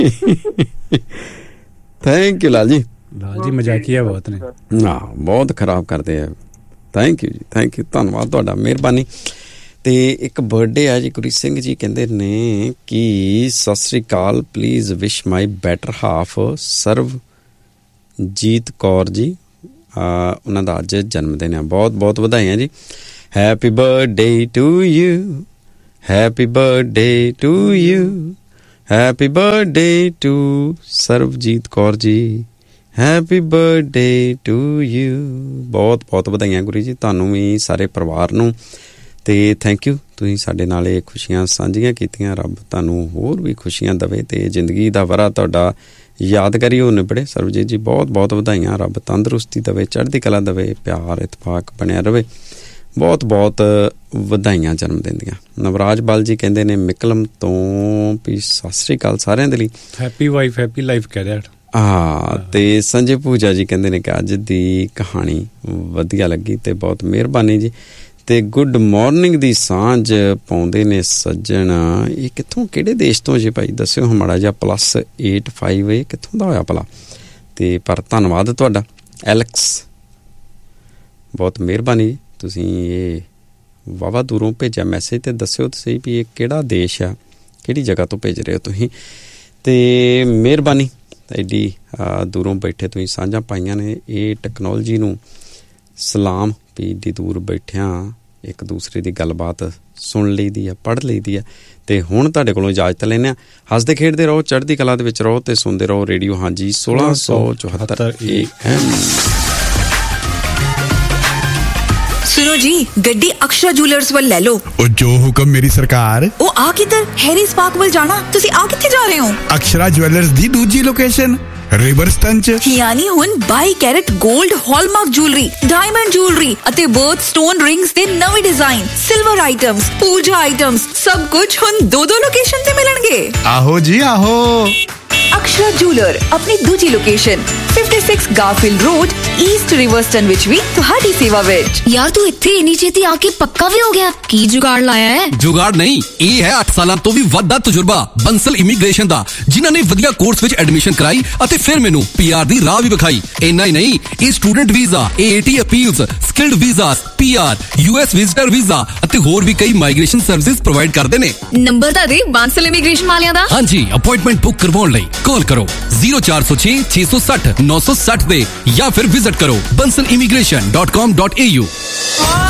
thank you Lal ji मजाकिया बहुत ने हाँ बहुत खराब करते हैं thank you ji thank you धन्नवाद तुहाडा मेहरबानी ਤੇ ਇੱਕ ਬਰਥਡੇ ਆ ਜੀ ਗੁਰੀ ਸਿੰਘ ਜੀ ਕਹਿੰਦੇ ਨੇ ਕਿ ਸਤਿ ਸ੍ਰੀ ਅਕਾਲ please wish my better half Sarvjeet Kaur ji ਉਹਨਾਂ ਦਾ ਅੱਜ ਜਨਮ ਦਿਨ ਆ ਬਹੁਤ ਬਹੁਤ ਵਧਾਈਆਂ ਜੀ happy birthday to you happy birthday to you happy birthday to Sarvjeet Kaur ji happy birthday to you ਬਹੁਤ ਬਹੁਤ ਵਧਾਈਆਂ ਗੁਰੀ ਜੀ ਤੁਹਾਨੂੰ ਵੀ ਸਾਰੇ ਪਰਿਵਾਰ ਨੂੰ ਅਤੇ ਥੈਂਕ ਯੂ ਤੁਸੀਂ ਸਾਡੇ ਨਾਲ ਇਹ ਖੁਸ਼ੀਆਂ ਸਾਂਝੀਆਂ ਕੀਤੀਆਂ ਰੱਬ ਤੁਹਾਨੂੰ ਹੋਰ ਵੀ ਖੁਸ਼ੀਆਂ ਦੇਵੇ ਅਤੇ ਜ਼ਿੰਦਗੀ ਦਾ ਵਰ੍ਹਾ ਤੁਹਾਡਾ ਯਾਦਗਾਰੀ ਹੋ ਨਿਬੜੇ ਸਰਬਜੀਤ ਜੀ ਬਹੁਤ ਬਹੁਤ ਵਧਾਈਆਂ ਰੱਬ ਤੰਦਰੁਸਤੀ ਦੇਵੇ ਚੜ੍ਹਦੀ ਕਲਾ ਦੇਵੇ ਪਿਆਰ ਇਤਫਾਕ ਬਣਿਆ ਰਹੇ ਬਹੁਤ ਬਹੁਤ ਵਧਾਈਆਂ ਜਨਮ ਦਿਨ ਦੀਆਂ ਨਵਰਾਜ ਬਾਲ ਜੀ ਕਹਿੰਦੇ ਨੇ ਮਿਕਲਮ ਤੋਂ ਵੀ ਸਤਿ ਸ਼੍ਰੀ ਅਕਾਲ ਸਾਰਿਆਂ ਦੇ ਲਈ ਹੈਪੀ ਵਾਈਫ ਹੈਪੀ ਲਾਈਫ ਕਹਿ ਰਿਹਾ ਹਾਂ ਅਤੇ ਸੰਜੇ ਪੂਜਾ ਜੀ ਕਹਿੰਦੇ ਨੇ ਕਿ ਅੱਜ ਦੀ ਕਹਾਣੀ ਵਧੀਆ ਲੱਗੀ ਅਤੇ ਬਹੁਤ ਮਿਹਰਬਾਨੀ ਜੀ ਅਤੇ ਗੁੱਡ ਮੋਰਨਿੰਗ ਦੀ ਸਾਂਝ ਪਾਉਂਦੇ ਨੇ ਸੱਜਣ ਇਹ ਕਿੱਥੋਂ ਕਿਹੜੇ ਦੇਸ਼ ਤੋਂ ਜੀ ਭਾਈ ਦੱਸਿਓ ਮਾੜਾ ਜਿਹਾ +85 ਇਹ ਕਿੱਥੋਂ ਦਾ ਹੋਇਆ ਭਲਾ ਅਤੇ ਪਰ ਧੰਨਵਾਦ ਤੁਹਾਡਾ ਐਲੈਕਸ ਬਹੁਤ ਮਿਹਰਬਾਨੀ ਤੁਸੀਂ ਇਹ ਵਾਹਵਾ ਦੂਰੋਂ ਭੇਜਿਆ ਮੈਸੇਜ ਅਤੇ ਦੱਸਿਓ ਤੁਸੀਂ ਵੀ ਇਹ ਕਿਹੜਾ ਦੇਸ਼ ਆ ਕਿਹੜੀ ਜਗ੍ਹਾ ਤੋਂ ਭੇਜ ਰਹੇ ਹੋ ਤੁਸੀਂ ਅਤੇ ਮਿਹਰਬਾਨੀ ਐਡੀ ਦੂਰੋਂ ਬੈਠੇ ਤੁਸੀਂ ਸਾਂਝਾਂ ਪਾਈਆਂ ਨੇ ਇਹ ਟੈਕਨੋਲੋਜੀ ਨੂੰ ਸਲਾਮ ਵੀ ਏਡੀ ਦੂਰ ਬੈਠਿਆਂ ਇੱਕ ਦੂਸਰੇ ਦੀ ਗੱਲਬਾਤ ਸੁਣ ਲਈ ਦੀ ਆ ਪੜ੍ਹ ਲਈ ਦੀ ਆ ਅਤੇ ਹੁਣ ਤੁਹਾਡੇ ਕੋਲੋਂ ਇਜਾਜ਼ਤ ਲੈਂਦੇ ਹਾਂ ਹੱਸਦੇ ਖੇਡਦੇ ਰਹੋ ਚੜ੍ਹਦੀ ਕਲਾ ਦੇ ਵਿੱਚ ਰਹੋ ਅਤੇ ਸੁਣਦੇ ਰਹੋ ਰੇਡੀਓ ਹਾਂਜੀ 1674 AM सुनो जी गड्डी अक्षरा ज्वेलर्स वाल ले लो जो हुक्म मेरी सरकार ओ आ किधर हैरीज पार्क वाल जाना तुसी आ किथे जा रहे हो अक्षरा ज्वेलर्स दी दूजी लोकेशन रिवरस्टन च यानी हुन 22 carat gold hallmark jewellery diamond jewellery अते बर्थ स्टोन रिंग्स दे नवे डिजाइन सिल्वर आइटम्स पूजा आइटम्स सब कुछ हुन दो लोकेशन ते मिलणगे आहो जी आहो अक्षरा ज्वेलर अपनी दूजी लोकेशन 56 गारफील्ड रोड ईस्ट रिवरस्टन विच भी तुहाडी सेवा विच यार तू इत्थे इन्नी छेती आके पक्का भी हो गया की जुगाड़ लाया है जुगाड़ नहीं ये है 8 साल तो भी वड्डा तजुर्बा बंसल इमीग्रेशन दा जिन्हां ने वधिया कोर्स विच एडमिशन कराई अते फिर मेनू पीआर दी राह भी विखाई इन्ना ही नहीं ये student visa AAT appeals skilled visas PR US visitor visa अते होर भी कई माइग्रेशन सर्विसेज प्रोवाइड करदे ने नंबर ता दे बंसल इमीग्रेशन वालियां दा हां जी अपॉइंटमेंट बुक करवाउण लई कॉल करो 0406 660 960 दे या फिर विजिट करो bansalimigration.com.au